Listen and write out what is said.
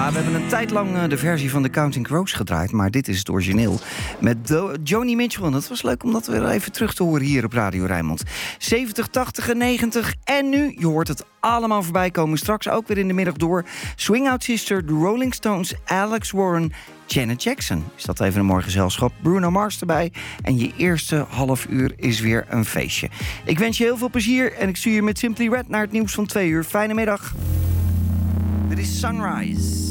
Ja, we hebben een tijd lang de versie van The Counting Crows gedraaid, maar dit is het origineel. Met Joni Mitchell. En dat was leuk om dat weer even terug te horen hier op Radio Rijnmond. 70, 80 en 90. En nu, je hoort het allemaal voorbij komen. Straks ook weer in de middag door. Swing Out Sister, The Rolling Stones, Alex Warren, Janet Jackson. Is dat even een mooi gezelschap. Bruno Mars erbij. En je eerste half uur is weer een feestje. Ik wens je heel veel plezier en ik stuur je met Simply Red naar het nieuws van 2 uur. Fijne middag. Dit is Sunrise.